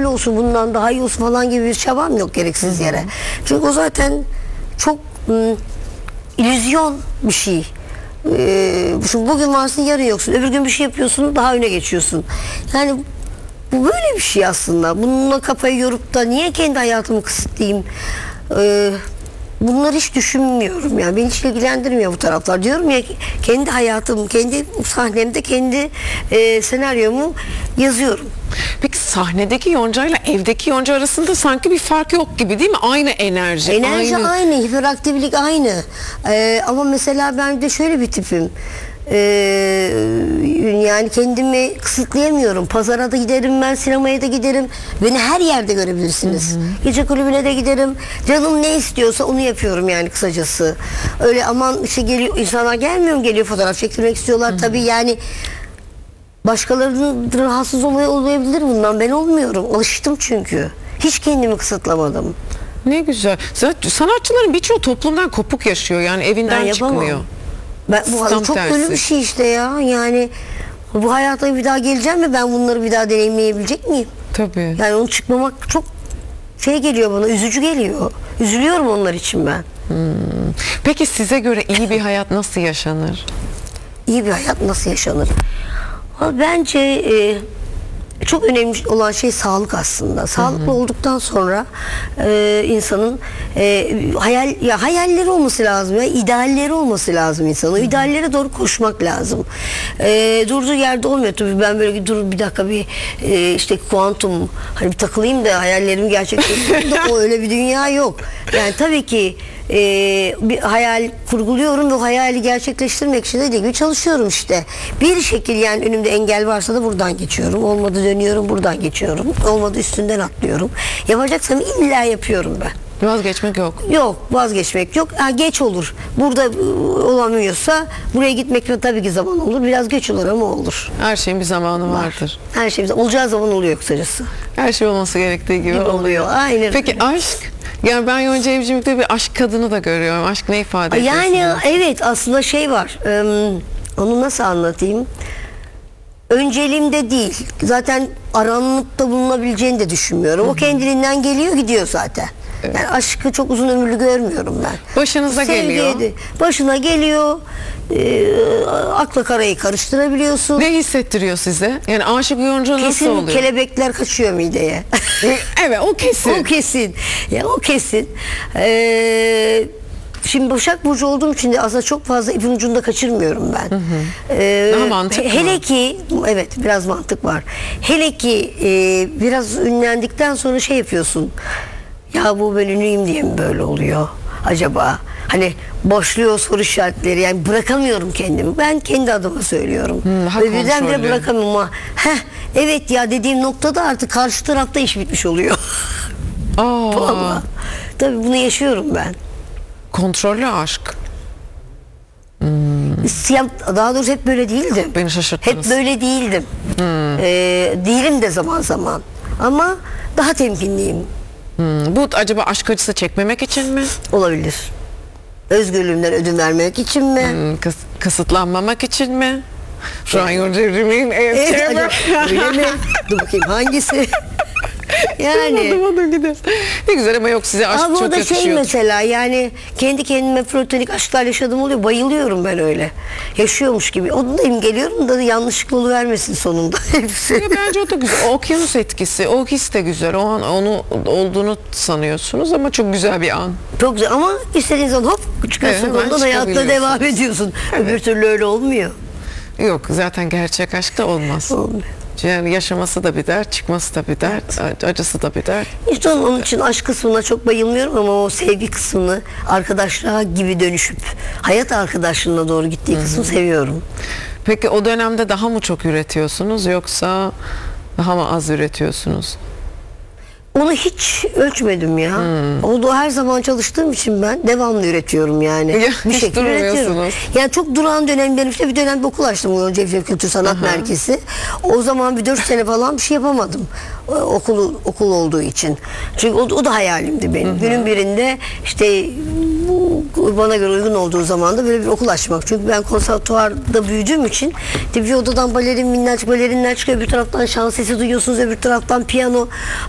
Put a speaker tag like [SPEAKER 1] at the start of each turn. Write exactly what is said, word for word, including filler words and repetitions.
[SPEAKER 1] olsun, bundan daha iyi olsun falan gibi bir çabam yok gereksiz yere. Çünkü o zaten çok ım, illüzyon bir şey. Ee, şu bugün varsın, yarın yoksun. Öbür gün bir şey yapıyorsun, daha öne geçiyorsun. Yani bu böyle bir şey aslında. Bununla kafayı yorup da niye kendi hayatımı kısıtlayayım? Ee, bunları hiç düşünmüyorum. Yani beni hiç ilgilendirmiyor bu taraflar. Diyorum ya, kendi hayatım, kendi sahnemde, kendi e, senaryomu yazıyorum.
[SPEAKER 2] Peki sahnedeki Yonca ile evdeki Yonca arasında sanki bir fark yok gibi, değil mi? Aynı enerji.
[SPEAKER 1] Enerji
[SPEAKER 2] aynı,
[SPEAKER 1] aynı, hiperaktiflik aynı. Ee, ama mesela ben de şöyle bir tipim. Ee, yani kendimi kısıtlayamıyorum. Pazara da giderim, ben sinemaya da giderim. Beni her yerde görebilirsiniz. Hı hı. Gece kulübüne de giderim. Canım ne istiyorsa onu yapıyorum yani, kısacası. Öyle aman işte geliyor, insanlar gelmiyor mu, geliyor fotoğraf çektirmek istiyorlar. Hı hı. Tabii yani başkalarının rahatsız olay olabilir bundan. Ben olmuyorum. Alıştım çünkü. Hiç kendimi kısıtlamadım.
[SPEAKER 2] Ne güzel. Zaten sanatçıların birçoğu toplumdan kopuk yaşıyor. Yani evinden
[SPEAKER 1] Ben
[SPEAKER 2] çıkmıyor.
[SPEAKER 1] Ben, bu
[SPEAKER 2] Tam
[SPEAKER 1] çok
[SPEAKER 2] tersi.
[SPEAKER 1] ölü bir şey işte ya. Yani bu hayata bir daha geleceğim ve ben bunları bir daha deneyimleyebilecek miyim?
[SPEAKER 2] Tabii.
[SPEAKER 1] Yani onu çıkmamak çok şey geliyor bana, üzücü geliyor. Üzülüyorum onlar için ben.
[SPEAKER 2] Hmm. Peki size göre iyi bir hayat nasıl yaşanır?
[SPEAKER 1] İyi bir hayat nasıl yaşanır? Bence e, çok önemli olan şey sağlık aslında. Sağlıklı hı hı. olduktan sonra e, insanın e, hayal ya hayalleri olması lazım, ya idealleri olması lazım insanın. O ideallere doğru koşmak lazım. E, durduğu yerde olmuyor tabii. Ben böyle dur bir dakika bir e, işte kuantum hani bir takılayım da hayallerimi gerçekleştireyim de o öyle bir dünya yok. Yani tabii ki Ee, bir hayal kurguluyorum ve o hayali gerçekleştirmek için dediğim gibi çalışıyorum işte. Bir şekil yani, önümde engel varsa da buradan geçiyorum. Olmadı dönüyorum, buradan geçiyorum. Olmadı üstünden atlıyorum. Yapacaksam illa yapıyorum ben.
[SPEAKER 2] Vazgeçmek yok.
[SPEAKER 1] Yok, vazgeçmek yok. Ha, geç olur. Burada olamıyorsa buraya gitmek tabii ki zaman olur. Biraz geç olur ama olur.
[SPEAKER 2] Her şeyin bir zamanı
[SPEAKER 1] Var.
[SPEAKER 2] vardır.
[SPEAKER 1] Her şey olacağı zaman oluyor kısacası.
[SPEAKER 2] Her şey olması gerektiği gibi,
[SPEAKER 1] gibi oluyor.
[SPEAKER 2] oluyor.
[SPEAKER 1] Aynen.
[SPEAKER 2] Peki aşk? Yani ben Yonca Evcimik'te bir aşk kadını da görüyorum. Aşk ne ifade ediyor?
[SPEAKER 1] Yani evet, aslında şey var. Onu nasıl anlatayım? Önceliğimde değil. Zaten aranıp da bulunabileceğini de düşünmüyorum. Hı-hı. O kendiliğinden geliyor gidiyor zaten. Evet. Yani aşkı çok uzun ömürlü görmüyorum ben.
[SPEAKER 2] Başınıza
[SPEAKER 1] Sevgiye
[SPEAKER 2] geliyor.
[SPEAKER 1] De, başına geliyor. E, akla karayı karıştırabiliyorsun.
[SPEAKER 2] Ne hissettiriyor size? Yani aşık Yonca nasıl
[SPEAKER 1] kesin
[SPEAKER 2] oluyor?
[SPEAKER 1] Kesin kelebekler kaçıyor mideye.
[SPEAKER 2] Evet, o kesin.
[SPEAKER 1] O kesin. Ya o kesin. Eee Şimdi Başak Burcu olduğum için de aslında çok fazla ipin ucunda kaçırmıyorum ben. Hı hı. Ee,
[SPEAKER 2] Daha mantık
[SPEAKER 1] Hele
[SPEAKER 2] mı?
[SPEAKER 1] ki, evet biraz mantık var. Hele ki e, biraz ünlendikten sonra şey yapıyorsun. Ya bu ben ünlüyüm diye mi böyle oluyor acaba? Hani boşluyor soru işaretleri, yani bırakamıyorum kendimi. Ben kendi adıma söylüyorum.
[SPEAKER 2] Hmm,
[SPEAKER 1] Ve birdenbire bırakamıyorum ama heh, evet ya dediğim noktada artık karşı tarafta iş bitmiş oluyor.
[SPEAKER 2] Aa.
[SPEAKER 1] Vallahi. Tabii bunu yaşıyorum ben.
[SPEAKER 2] Kontrollü aşk.
[SPEAKER 1] Hmm. Siyah, daha doğrusu hep böyle değildim.
[SPEAKER 2] Beni şaşırttınız.
[SPEAKER 1] Hep böyle değildim. Hmm. Ee, değilim de zaman zaman. Ama daha temkinliyim.
[SPEAKER 2] Hmm. Bu acaba aşk acısı çekmemek için mi?
[SPEAKER 1] Olabilir. Özgürlüğümden ödün vermek için mi?
[SPEAKER 2] Hmm, kıs kısıtlanmamak için mi? Şu an Yonca Evcimik'in
[SPEAKER 1] evet, öyle mi? Dur bakayım hangisi? Yani.
[SPEAKER 2] Ne güzel ama yok, size aşk
[SPEAKER 1] Ama
[SPEAKER 2] çok
[SPEAKER 1] o da
[SPEAKER 2] yakışıyor.
[SPEAKER 1] şey mesela, yani kendi kendime platonik aşklar yaşadığım oluyor. Bayılıyorum ben öyle. Yaşıyormuş gibi. Onu geliyorum da yanlışlıkla oluvermesin sonunda.
[SPEAKER 2] Ya bence o da güzel. O okyanus etkisi. O his de güzel. O an onu olduğunu sanıyorsunuz ama çok güzel bir an.
[SPEAKER 1] Çok güzel ama istediğin zaman hop çıkıyorsun,
[SPEAKER 2] Evet,
[SPEAKER 1] ondan hayatta devam ediyorsun. Evet. Öbür türlü öyle olmuyor.
[SPEAKER 2] Yok, zaten gerçek aşk da olmaz.
[SPEAKER 1] Olmuyor.
[SPEAKER 2] Yani yaşaması da bir dert, çıkması da bir dert, evet. Acısı da bir dert.
[SPEAKER 1] İşte onun, onun için aşk kısmına çok bayılmıyorum ama o sevgi kısmını, arkadaşlığa gibi dönüşüp hayat arkadaşlığına doğru gittiği Hı-hı. kısmı seviyorum.
[SPEAKER 2] Peki o dönemde daha mı çok üretiyorsunuz yoksa daha mı az üretiyorsunuz?
[SPEAKER 1] Onu hiç ölçmedim ya. Hmm. O her zaman çalıştığım için ben devamlı üretiyorum yani.
[SPEAKER 2] Ya,
[SPEAKER 1] bir şekilde üretiyorum. Yani çok durağan dönemlerim, işte bir dönem bir okul açtım, Yonca Evcimik Kültür Sanat Aha. Merkezi. O zaman bir dört sene falan bir şey yapamadım. Okul okul olduğu için. Çünkü o, o da hayalimdi benim. Hı hı. Günün birinde işte bana göre uygun olduğu zaman da böyle bir okul açmak. Çünkü ben konservatuvarda büyüdüğüm için bir odadan balerin, minnacık balerinler çıkıyor. Bir taraftan şans sesi duyuyorsunuz, öbür taraftan piyano.